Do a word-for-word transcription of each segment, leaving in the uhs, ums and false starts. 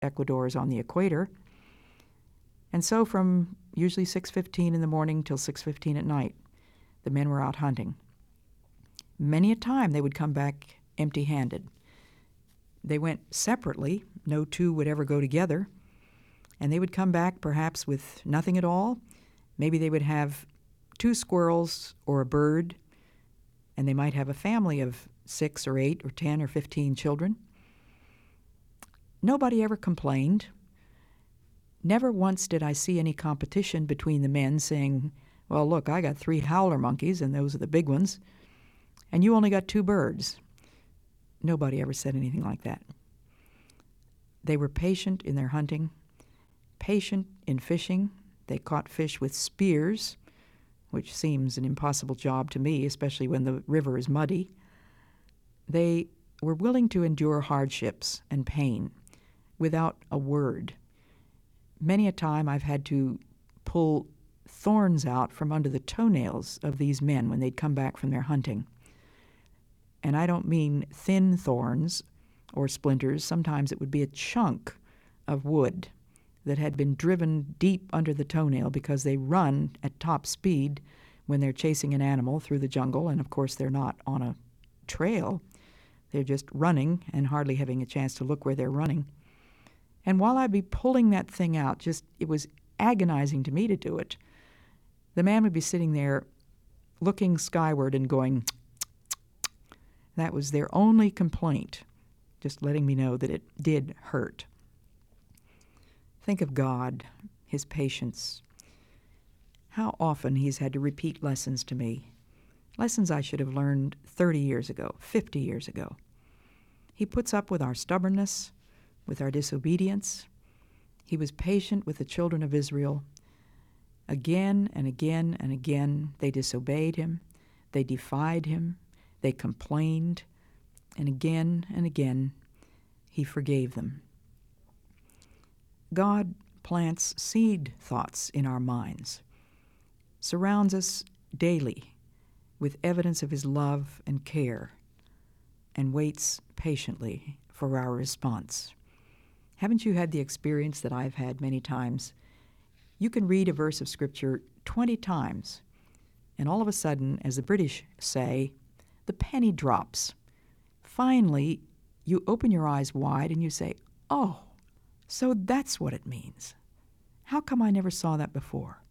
Ecuador is on the equator. And so from usually six fifteen in the morning till six fifteen at night, the men were out hunting. Many a time they would come back empty-handed. They went separately. No two would ever go together. And they would come back perhaps with nothing at all. Maybe they would have two squirrels or a bird, and they might have a family of six or eight or ten or fifteen children. Nobody ever complained. Never once did I see any competition between the men saying, well, look, I got three howler monkeys, and those are the big ones, and you only got two birds. Nobody ever said anything like that. They were patient in their hunting, patient in fishing. They caught fish with spears, which seems an impossible job to me, especially when the river is muddy. They were willing to endure hardships and pain without a word. Many a time I've had to pull thorns out from under the toenails of these men when they'd come back from their hunting. And I don't mean thin thorns or splinters. Sometimes it would be a chunk of wood that had been driven deep under the toenail because they run at top speed when they're chasing an animal through the jungle. And, of course, they're not on a trail. They're just running and hardly having a chance to look where they're running. And while I'd be pulling that thing out, just it was agonizing to me to do it, the man would be sitting there looking skyward and going, that was their only complaint, just letting me know that it did hurt. Think of God, his patience. How often he's had to repeat lessons to me, lessons I should have learned thirty years ago, fifty years ago. He puts up with our stubbornness, with our disobedience. He was patient with the children of Israel. Again and again and again, they disobeyed him. They defied him. They complained. And again and again, he forgave them. God plants seed thoughts in our minds, surrounds us daily with evidence of his love and care, and waits patiently for our response. Haven't you had the experience that I've had many times? You can read a verse of Scripture twenty times, and all of a sudden, as the British say, the penny drops. Finally, you open your eyes wide and you say, oh, so that's what it means. How come I never saw that before?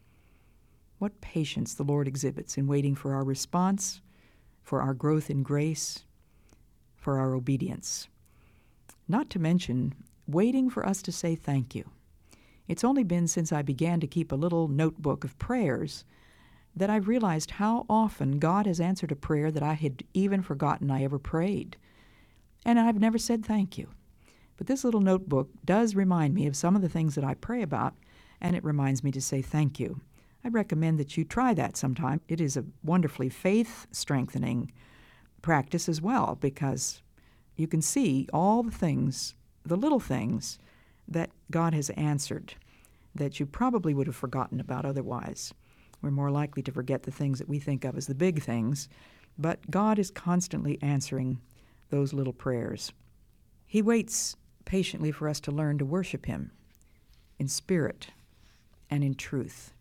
What patience the Lord exhibits in waiting for our response, for our growth in grace, for our obedience. Not to mention waiting for us to say thank you. It's only been since I began to keep a little notebook of prayers that I've realized how often God has answered a prayer that I had even forgotten I ever prayed. And I've never said thank you. But this little notebook does remind me of some of the things that I pray about, and it reminds me to say thank you. I recommend that you try that sometime. It is a wonderfully faith-strengthening practice as well, because you can see all the things, the little things, that God has answered that you probably would have forgotten about otherwise. We're more likely to forget the things that we think of as the big things, but God is constantly answering those little prayers. He waits patiently for us to learn to worship him in spirit and in truth.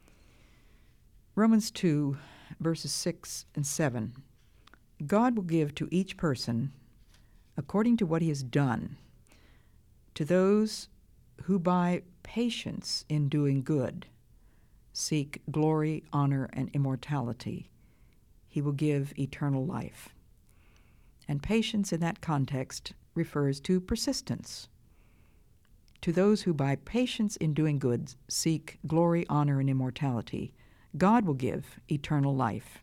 Romans two, verses six and seven. God will give to each person according to what he has done. To those who by patience in doing good seek glory, honor, and immortality, he will give eternal life. And patience in that context refers to persistence. To those who by patience in doing good seek glory, honor, and immortality, God will give eternal life.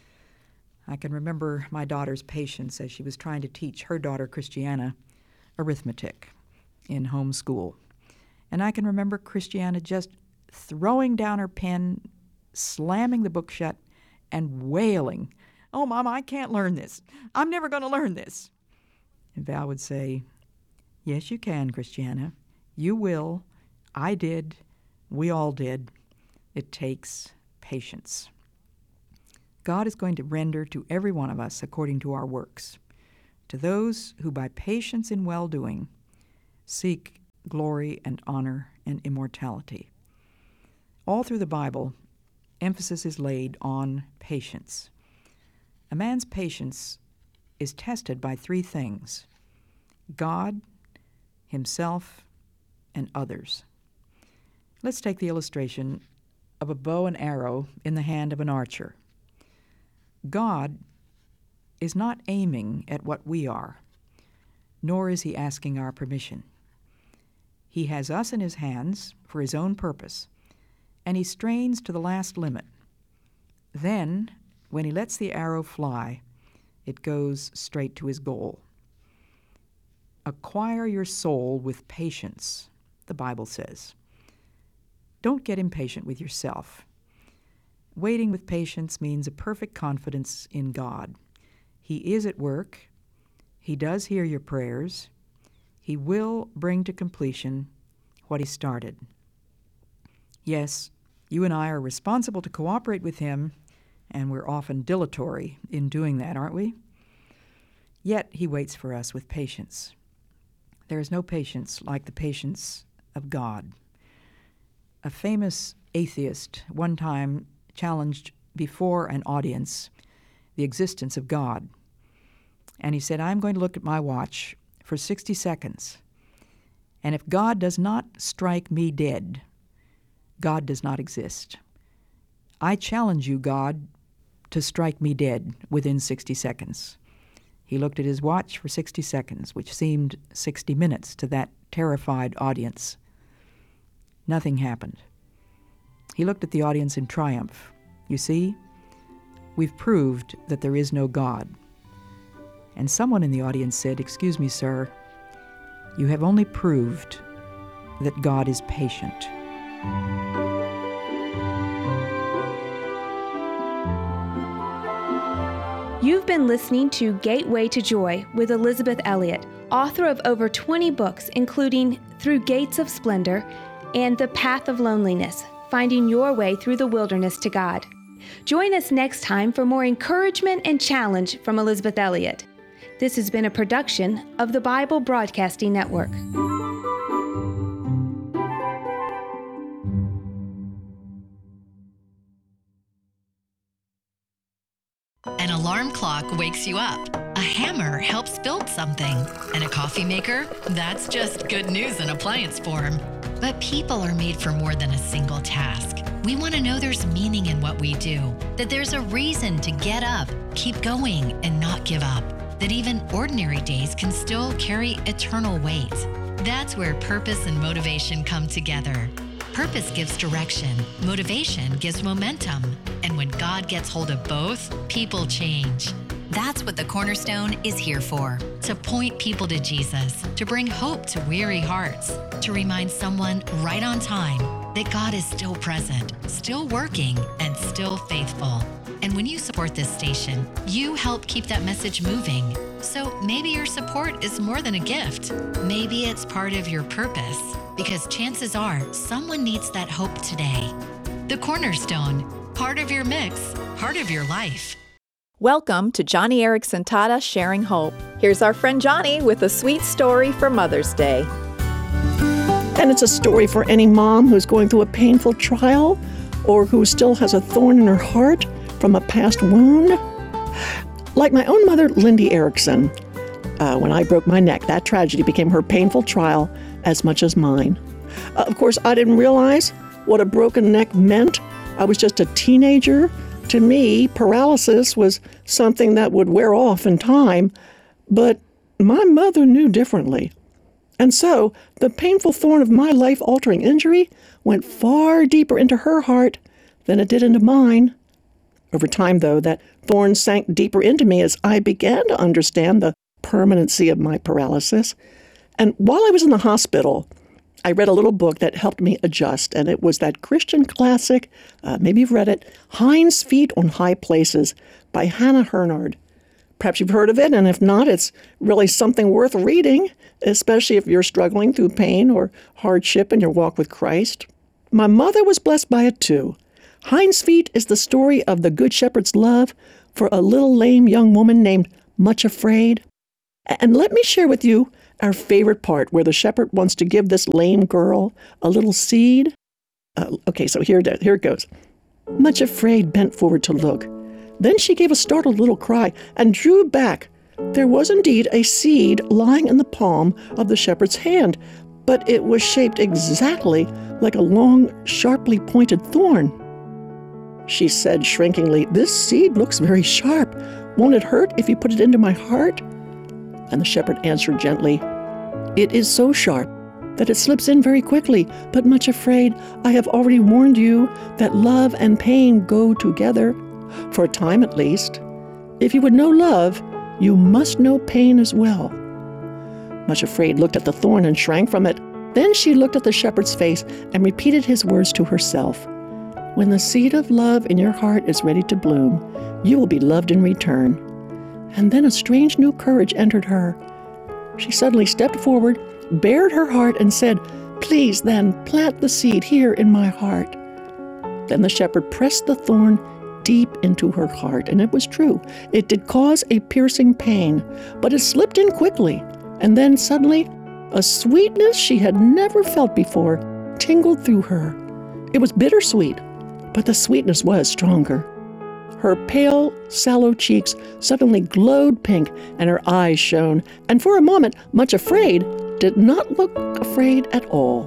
I can remember my daughter's patience as she was trying to teach her daughter, Christiana, arithmetic in home school. And I can remember Christiana just throwing down her pen, slamming the book shut, and wailing, "Oh, Mama, I can't learn this. I'm never going to learn this." And Val would say, "Yes, you can, Christiana. You will. I did. We all did. It takes patience." God is going to render to every one of us according to our works. To those who by patience in well-doing seek glory and honor and immortality. All through the Bible, emphasis is laid on patience. A man's patience is tested by three things: God, himself, and others. Let's take the illustration of a bow and arrow in the hand of an archer. God is not aiming at what we are, nor is he asking our permission. He has us in his hands for his own purpose, and he strains to the last limit. Then, when he lets the arrow fly, it goes straight to his goal. Acquire your soul with patience, the Bible says. Don't get impatient with yourself. Waiting with patience means a perfect confidence in God. He is at work. He does hear your prayers. He will bring to completion what he started. Yes, you and I are responsible to cooperate with him, and we're often dilatory in doing that, aren't we? Yet he waits for us with patience. There is no patience like the patience of God. A famous atheist one time challenged before an audience the existence of God. And he said, I'm going to look at my watch for sixty seconds. And if God does not strike me dead, God does not exist. I challenge you, God, to strike me dead within sixty seconds. He looked at his watch for sixty seconds, which seemed sixty minutes to that terrified audience. Nothing happened. He looked at the audience in triumph. You see, we've proved that there is no God. And someone in the audience said, "Excuse me, sir, you have only proved that God is patient." You've been listening to Gateway to Joy with Elizabeth Elliot, author of over twenty books, including Through Gates of Splendor and The Path of Loneliness, Finding Your Way Through the Wilderness to God. Join us next time for more encouragement and challenge from Elizabeth Elliot. This has been a production of the Bible Broadcasting Network. An alarm clock wakes you up. A hammer helps build something. And a coffee maker? That's just good news in appliance form. But people are made for more than a single task. We want to know there's meaning in what we do, that there's a reason to get up, keep going, and not give up, that even ordinary days can still carry eternal weight. That's where purpose and motivation come together. Purpose gives direction, motivation gives momentum, and when God gets hold of both, people change. That's what the Cornerstone is here for, to point people to Jesus, to bring hope to weary hearts, to remind someone right on time that God is still present, still working, and still faithful. And when you support this station, you help keep that message moving. So maybe your support is more than a gift. Maybe it's part of your purpose, because chances are someone needs that hope today. The Cornerstone, part of your mix, part of your life. Welcome to Joni Eareckson Tada Sharing Hope. Here's our friend Johnny with a sweet story for Mother's Day. And it's a story for any mom who's going through a painful trial or who still has a thorn in her heart from a past wound. Like my own mother, Lindy Erickson, uh, when I broke my neck, that tragedy became her painful trial as much as mine. Uh, of course, I didn't realize what a broken neck meant. I was just a teenager. To me, paralysis was something that would wear off in time, but my mother knew differently. And so, the painful thorn of my life-altering injury went far deeper into her heart than it did into mine. Over time, though, that thorn sank deeper into me as I began to understand the permanency of my paralysis. And while I was in the hospital, I read a little book that helped me adjust, and it was that Christian classic, uh, maybe you've read it, Hind's Feet on High Places by Hannah Hurnard. Perhaps you've heard of it, and if not, it's really something worth reading, especially if you're struggling through pain or hardship in your walk with Christ. My mother was blessed by it too. Hind's Feet is the story of the Good Shepherd's love for a little lame young woman named Much Afraid. And let me share with you our favorite part where the shepherd wants to give this lame girl a little seed? Uh, okay, so here, here it goes. Much afraid, bent forward to look. Then she gave a startled little cry and drew back. There was indeed a seed lying in the palm of the shepherd's hand, but it was shaped exactly like a long, sharply pointed thorn. She said shrinkingly, "This seed looks very sharp. Won't it hurt if you put it into my heart?" And the shepherd answered gently, "It is so sharp that it slips in very quickly, but much afraid, I have already warned you that love and pain go together, for a time at least. If you would know love, you must know pain as well." Much afraid looked at the thorn and shrank from it. Then she looked at the shepherd's face and repeated his words to herself. When the seed of love in your heart is ready to bloom, you will be loved in return. And then a strange new courage entered her. She suddenly stepped forward, bared her heart, and said, "Please, then, plant the seed here in my heart." Then the shepherd pressed the thorn deep into her heart, and it was true. It did cause a piercing pain, but it slipped in quickly, and then suddenly a sweetness she had never felt before tingled through her. It was bittersweet, but the sweetness was stronger. Her pale, sallow cheeks suddenly glowed pink, and her eyes shone, and for a moment, Much Afraid did not look afraid at all.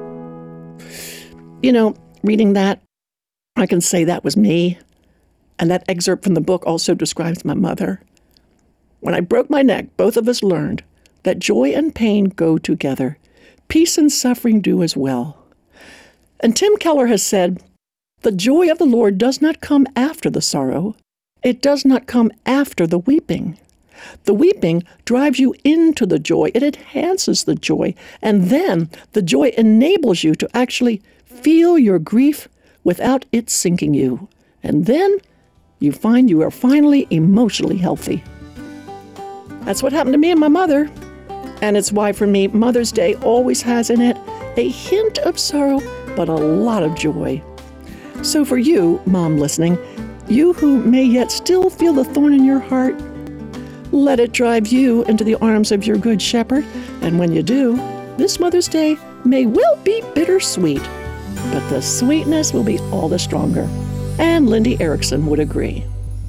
You know, reading that, I can say that was me. And that excerpt from the book also describes my mother. When I broke my neck, both of us learned that joy and pain go together. Peace and suffering do as well. And Tim Keller has said, "The joy of the Lord does not come after the sorrow. It does not come after the weeping. The weeping drives you into the joy. It enhances the joy. And then the joy enables you to actually feel your grief without it sinking you. And then you find you are finally emotionally healthy." That's what happened to me and my mother. And it's why, for me, Mother's Day always has in it a hint of sorrow, but a lot of joy. So for you, mom listening, you who may yet still feel the thorn in your heart, let it drive you into the arms of your good shepherd. And when you do, this Mother's Day may well be bittersweet, but the sweetness will be all the stronger. And Lindy Erickson would agree.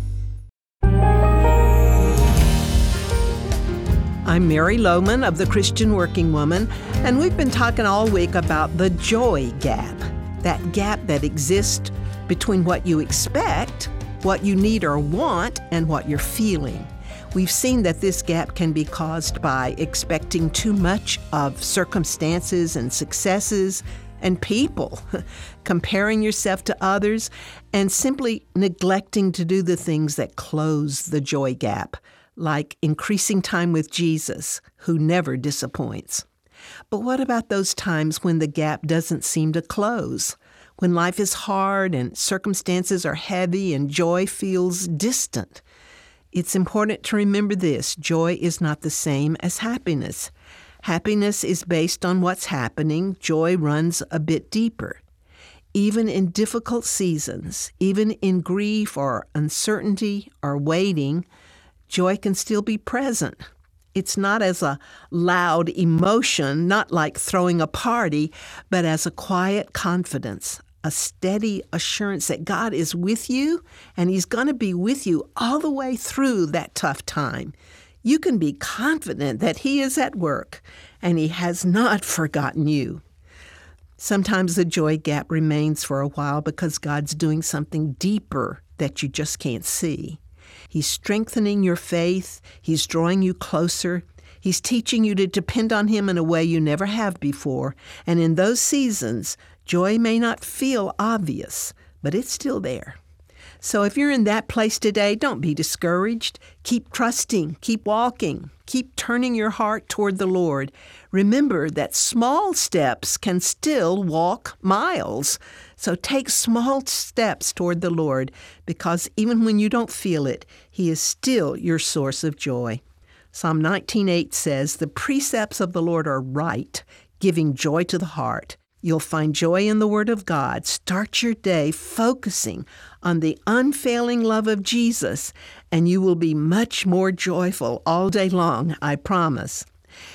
I'm Mary Lohman of the Christian Working Woman, and we've been talking all week about the joy gap, that gap that exists between what you expect, what you need or want, and what you're feeling. We've seen that this gap can be caused by expecting too much of circumstances and successes and people, comparing yourself to others, and simply neglecting to do the things that close the joy gap, like increasing time with Jesus, who never disappoints. But what about those times when the gap doesn't seem to close? When life is hard and circumstances are heavy and joy feels distant? It's important to remember this: joy is not the same as happiness. Happiness is based on what's happening. Joy runs a bit deeper. Even in difficult seasons, even in grief or uncertainty or waiting, joy can still be present. It's not as a loud emotion, not like throwing a party, but as a quiet confidence, a steady assurance that God is with you and He's going to be with you all the way through that tough time. You can be confident that He is at work and He has not forgotten you. Sometimes the joy gap remains for a while because God's doing something deeper that you just can't see. He's strengthening your faith. He's drawing you closer. He's teaching you to depend on Him in a way you never have before. And in those seasons, joy may not feel obvious, but it's still there. So if you're in that place today, don't be discouraged. Keep trusting, keep walking, keep turning your heart toward the Lord. Remember that small steps can still walk miles. So take small steps toward the Lord, because even when you don't feel it, He is still your source of joy. Psalm nineteen eight says, "The precepts of the Lord are right, giving joy to the heart." You'll find joy in the Word of God. Start your day focusing on the unfailing love of Jesus, and you will be much more joyful all day long, I promise.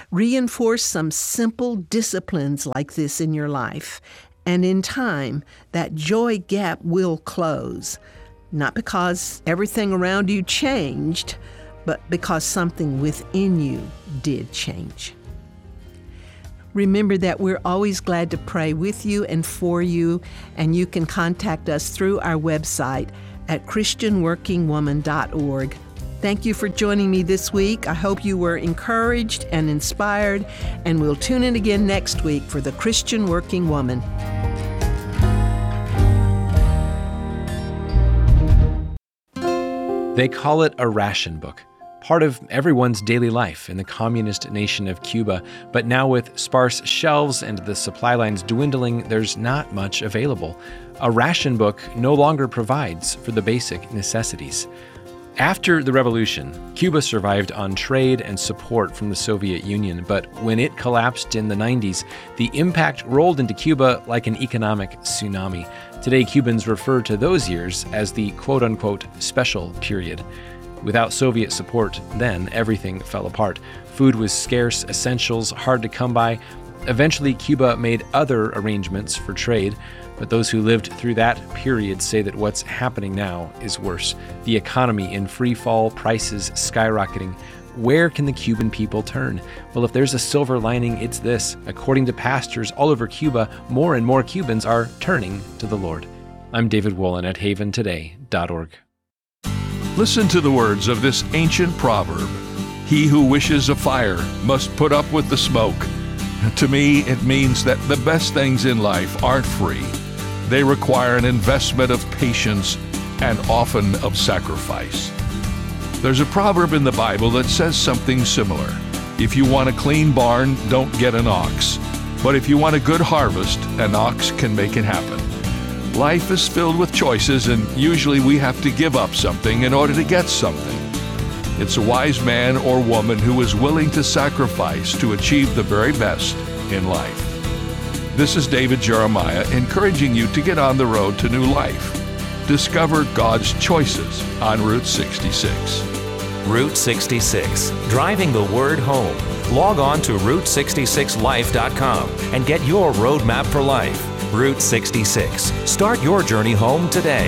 Reinforce some simple disciplines like this in your life, and in time, that joy gap will close. Not because everything around you changed, but because something within you did change. Remember that we're always glad to pray with you and for you, and you can contact us through our website at christian working woman dot org. Thank you for joining me this week. I hope you were encouraged and inspired, and we'll tune in again next week for the Christian Working Woman. They call it a ration book, part of everyone's daily life in the communist nation of Cuba. But now with sparse shelves and the supply lines dwindling, there's not much available. A ration book no longer provides for the basic necessities. After the revolution, Cuba survived on trade and support from the Soviet Union, but when it collapsed in the nineties, the impact rolled into Cuba like an economic tsunami. Today, Cubans refer to those years as the quote-unquote special period. Without Soviet support, then everything fell apart. Food was scarce, essentials hard to come by. Eventually, Cuba made other arrangements for trade, but those who lived through that period say that what's happening now is worse. The economy in free fall, prices skyrocketing. Where can the Cuban people turn? Well, if there's a silver lining, it's this. According to pastors all over Cuba, more and more Cubans are turning to the Lord. I'm David Wolin at haven today dot org. Listen to the words of this ancient proverb. He who wishes a fire must put up with the smoke. To me, it means that the best things in life aren't free. They require an investment of patience and often of sacrifice. There's a proverb in the Bible that says something similar. If you want a clean barn, don't get an ox. But if you want a good harvest, an ox can make it happen. Life is filled with choices, and usually we have to give up something in order to get something. It's a wise man or woman who is willing to sacrifice to achieve the very best in life. This is David Jeremiah encouraging you to get on the road to new life. Discover God's choices on Route sixty-six. Route sixty-six, driving the word home. Log on to route sixty-six life dot com and get your roadmap for life. Route sixty-six. Start your journey home today.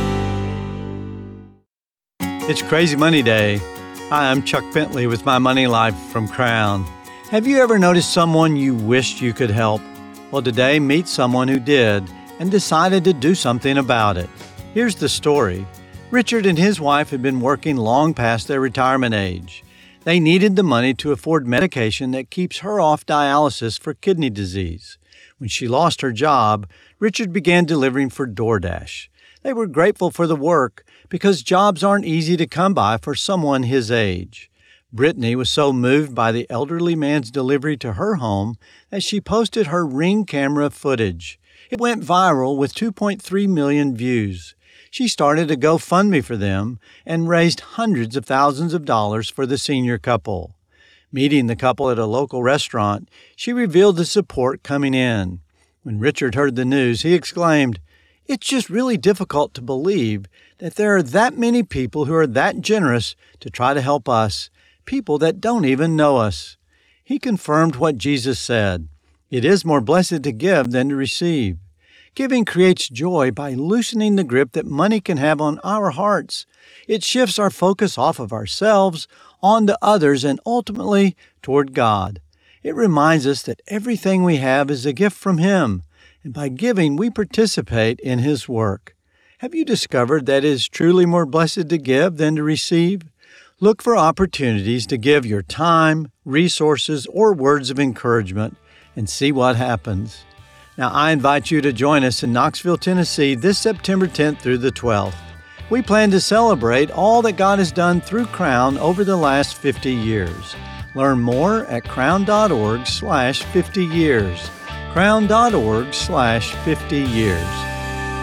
It's Crazy Money Day. Hi, I'm Chuck Bentley with My Money Life from Crown. Have you ever noticed someone you wished you could help? Well, today, meet someone who did and decided to do something about it. Here's the story. Richard and his wife had been working long past their retirement age. They needed the money to afford medication that keeps her off dialysis for kidney disease. When she lost her job, Richard began delivering for DoorDash. They were grateful for the work because jobs aren't easy to come by for someone his age. Brittany was so moved by the elderly man's delivery to her home that she posted her Ring camera footage. It went viral with two point three million views. She started a GoFundMe for them and raised hundreds of thousands of dollars for the senior couple. Meeting the couple at a local restaurant, she revealed the support coming in. When Richard heard the news, he exclaimed, "It's just really difficult to believe that there are that many people who are that generous to try to help us, people that don't even know us." He confirmed what Jesus said, "It is more blessed to give than to receive." Giving creates joy by loosening the grip that money can have on our hearts. It shifts our focus off of ourselves onto others and ultimately toward God. It reminds us that everything we have is a gift from Him, and by giving we participate in His work. Have you discovered that it is truly more blessed to give than to receive? Look for opportunities to give your time, resources, or words of encouragement and see what happens. Now, I invite you to join us in Knoxville, Tennessee this September tenth through the twelfth. We plan to celebrate all that God has done through Crown over the last fifty years. Learn more at crown.org slash 50 years. crown.org slash 50 years.